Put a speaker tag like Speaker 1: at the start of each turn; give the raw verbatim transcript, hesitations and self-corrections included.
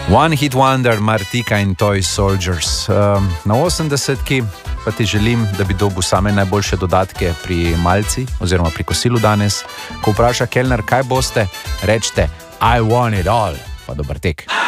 Speaker 1: One Hit Wonder, Martika in Toy Soldiers. Um, na osemdesetki pa ti želim, da bi dobil same najboljše dodatke pri malci oziroma pri kosilu danes. Ko vpraša kelner, kaj boste, rečete I want it all. Pa dober tek.